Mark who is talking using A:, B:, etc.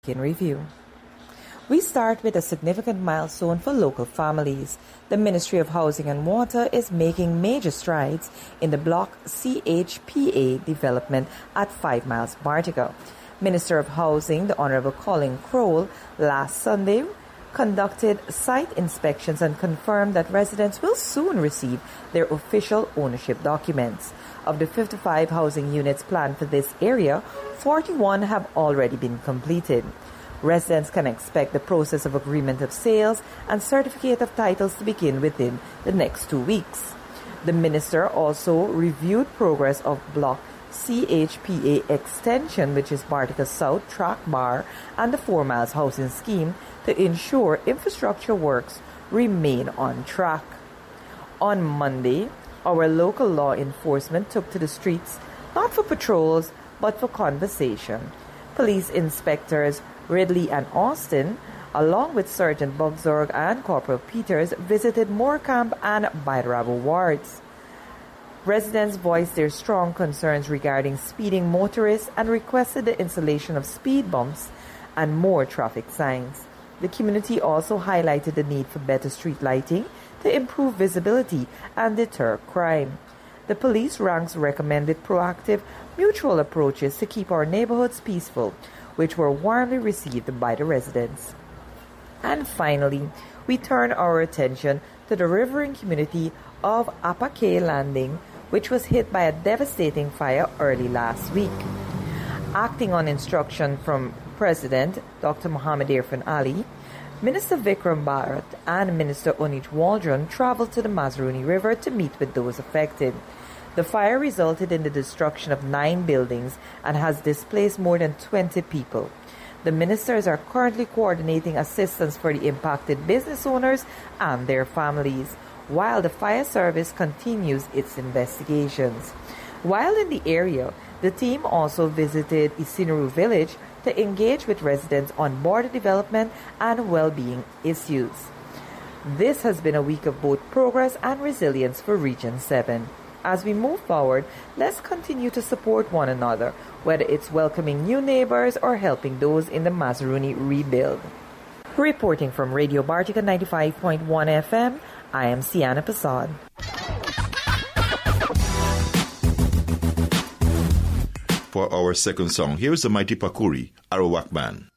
A: in review. We start with a significant milestone for local families. The Ministry of Housing and Water is making major strides in the Block CHPA development at 5 Miles Bartica. Minister of Housing, the Honorable Colin Crowell, last Sunday conducted site inspections and confirmed that residents will soon receive their official ownership documents. Of the 55 housing units planned for this area, 41 have already been completed. Residents can expect the process of agreement of sales and certificate of titles to begin within the next 2 weeks. The minister also reviewed progress of Block CHPA Extension, which is Bartica South, Track Bar, and the 4 Miles Housing Scheme to ensure infrastructure works remain on track. On Monday, our local law enforcement took to the streets not for patrols but for conversation. Police inspectors Ridley and Austin, along with Sergeant Bugzorg and Corporal Peters, visited Moorcamp and Baidarabo wards. Residents voiced their strong concerns regarding speeding motorists and requested the installation of speed bumps and more traffic signs. The community also highlighted the need for better street lighting to improve visibility and deter crime. The police ranks recommended proactive, mutual approaches to keep our neighborhoods peaceful, which were warmly received by the residents. And finally, we turn our attention to the riverine community of Apake Landing, which was hit by a devastating fire early last week. Acting on instruction from President Dr. Mohammed Irfan Ali, Minister Vikram Bharat and Minister Onij Waldron traveled to the Mazaruni River to meet with those affected. The fire resulted in the destruction of 9 buildings and has displaced more than 20 people. The ministers are currently coordinating assistance for the impacted business owners and their families, while the fire service continues its investigations. While in the area, the team also visited Isinuru village to engage with residents on border development and well-being issues. This has been a week of both progress and resilience for Region 7. As we move forward, let's continue to support one another, whether it's welcoming new neighbors or helping those in the Mazaruni rebuild. Reporting from Radio Bartica 95.1 FM, I am Sienna Passad.
B: For our second song, here's the mighty Pakuri, Arawak Band.